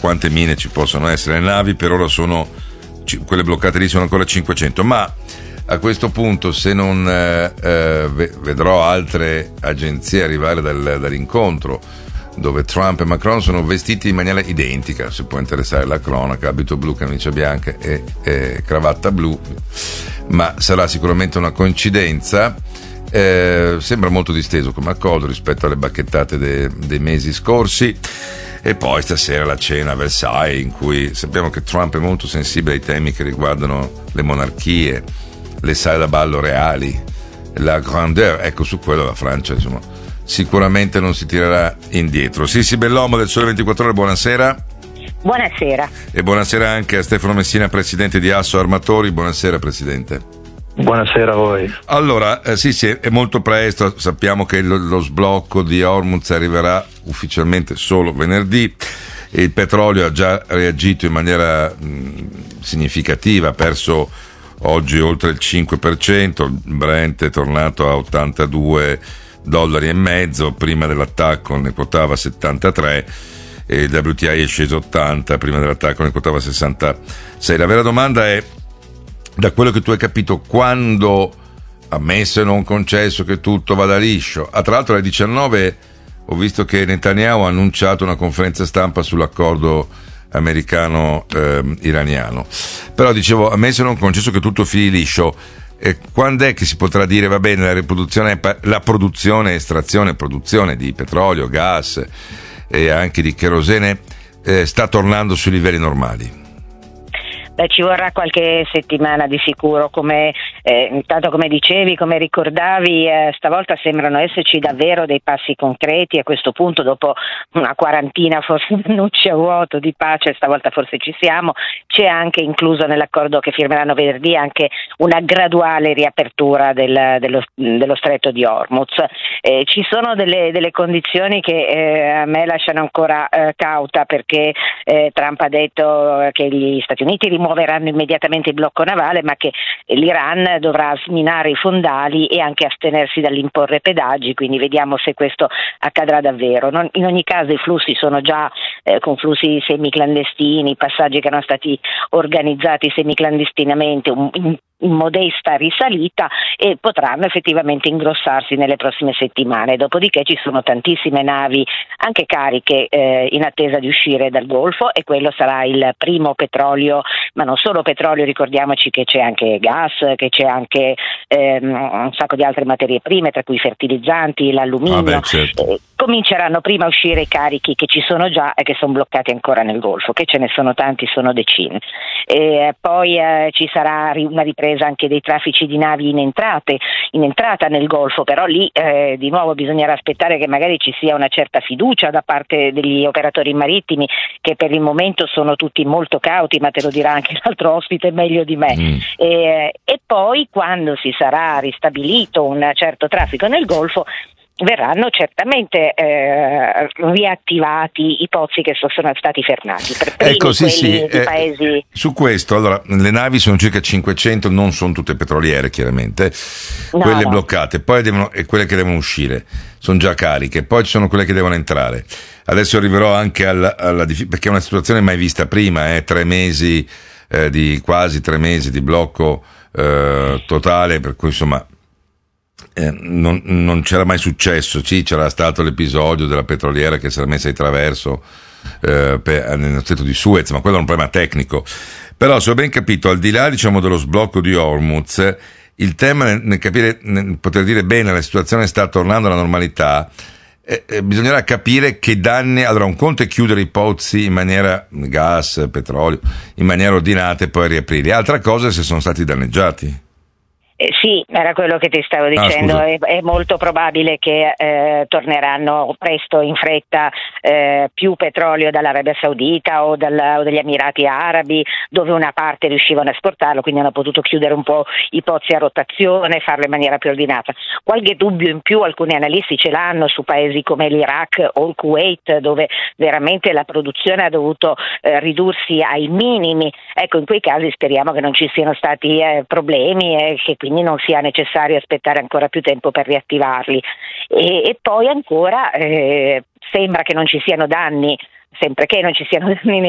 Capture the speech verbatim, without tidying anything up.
quante mine ci possono essere. Le navi per ora sono, quelle bloccate lì sono ancora cinquecento, ma a questo punto, se non eh, eh, vedrò altre agenzie arrivare dal, dall'incontro dove Trump e Macron sono vestiti in maniera identica, se può interessare la cronaca, abito blu, camicia bianca e, e cravatta blu, ma sarà sicuramente una coincidenza. Eh, sembra molto disteso come accordo rispetto alle bacchettate de, dei mesi scorsi. E poi stasera la cena a Versailles, in cui sappiamo che Trump è molto sensibile ai temi che riguardano le monarchie, le sale da ballo reali, la grandeur. Ecco, su quello la Francia, insomma, sicuramente non si tirerà indietro. Sissi Bellomo del Sole ventiquattro Ore, buonasera. Buonasera. E buonasera anche a Stefano Messina, presidente di Asso Armatori. Buonasera, presidente. Buonasera a voi. Allora, eh, sì, sì, è molto presto, sappiamo che lo, lo sblocco di Hormuz arriverà ufficialmente solo venerdì. Il petrolio ha già reagito in maniera mh, significativa, ha perso oggi oltre il cinque per cento, il Brent è tornato a ottantadue dollari e mezzo, prima dell'attacco ne quotava settantatré, e il W T I è sceso ottanta, prima dell'attacco ne quotava sessantasei. La vera domanda è, da quello che tu hai capito, quando, ammesso e non concesso che tutto vada liscio, ah, tra l'altro alle diciannove ho visto che Netanyahu ha annunciato una conferenza stampa sull'accordo americano-iraniano, eh, però dicevo, ammesso e non concesso che tutto fili liscio, eh, quando è che si potrà dire va bene, la riproduzione, la produzione, estrazione, produzione di petrolio, gas e anche di cherosene eh, sta tornando sui livelli normali? Beh, ci vorrà qualche settimana di sicuro, come eh, intanto come dicevi, come ricordavi, eh, stavolta sembrano esserci davvero dei passi concreti. A questo punto, dopo una quarantina forse annunci a vuoto di pace, stavolta forse ci siamo. C'è anche incluso nell'accordo che firmeranno venerdì anche una graduale riapertura del, dello, dello stretto di Hormuz. Eh, ci sono delle, delle condizioni che eh, a me lasciano ancora eh, cauta, perché eh, Trump ha detto che gli Stati Uniti rimuoveranno immediatamente il blocco navale, ma che l'Iran dovrà sminare i fondali e anche astenersi dall'imporre pedaggi, quindi vediamo se questo accadrà davvero. Non, in ogni caso i flussi sono già eh, con flussi semiclandestini, passaggi che erano stati organizzati semiclandestinamente, un, in, in modesta risalita, e potranno effettivamente ingrossarsi nelle prossime settimane. Dopodiché ci sono tantissime navi anche cariche eh, in attesa di uscire dal Golfo, e quello sarà il primo petrolio, ma non solo petrolio, ricordiamoci che c'è anche gas, che c'è anche ehm, un sacco di altre materie prime, tra cui i fertilizzanti, l'alluminio. Ah beh, certo. eh, cominceranno prima a uscire i carichi che ci sono già e che sono bloccati ancora nel Golfo, che ce ne sono tanti, sono decine. E poi eh, ci sarà una ripresa anche dei traffici di navi in entrate, in entrata nel Golfo, però lì eh, di nuovo bisognerà aspettare che magari ci sia una certa fiducia da parte degli operatori marittimi, che per il momento sono tutti molto cauti, ma te lo dirà anche l'altro ospite meglio di me. Mm. E, e poi, quando si sarà ristabilito un certo traffico nel Golfo, verranno certamente eh, riattivati i pozzi che sono stati fermati, per primi ecco, sì, quelli sì, di eh, paesi. Su questo, allora, le navi sono circa cinquecento, non sono tutte petroliere chiaramente, no, quelle no. bloccate, poi devono, e quelle che devono uscire sono già cariche, poi ci sono quelle che devono entrare. Adesso arriverò anche alla, alla perché è una situazione mai vista prima, eh, tre mesi eh, di quasi tre mesi di blocco eh, totale, per cui insomma Eh, non, non c'era mai successo. Sì, c'era stato l'episodio della petroliera che si era messa di traverso eh, per, nello stretto di Suez, ma quello è un problema tecnico. Però, se ho ben capito, al di là, diciamo, dello sblocco di Hormuz, il tema nel, nel capire, nel poter dire bene la situazione sta tornando alla normalità, eh, eh, bisognerà capire che danni. Allora, un conto è chiudere i pozzi in maniera, gas, petrolio, in maniera ordinata e poi riaprirli, altra cosa è se sono stati danneggiati. Eh, sì, era quello che ti stavo dicendo, ah, è, è molto probabile che eh, torneranno presto, in fretta, eh, più petrolio dall'Arabia Saudita o, dalla, o dagli Emirati Arabi, dove una parte riuscivano a esportarlo, quindi hanno potuto chiudere un po' i pozzi a rotazione, farlo in maniera più ordinata. Qualche dubbio in più alcuni analisti ce l'hanno su paesi come l'Iraq o il Kuwait, dove veramente la produzione ha dovuto eh, ridursi ai minimi. Ecco, in quei casi speriamo che non ci siano stati eh, problemi e che quindi non sia necessario aspettare ancora più tempo per riattivarli. E, e poi ancora eh, sembra che non ci siano danni, sempre che non ci siano danni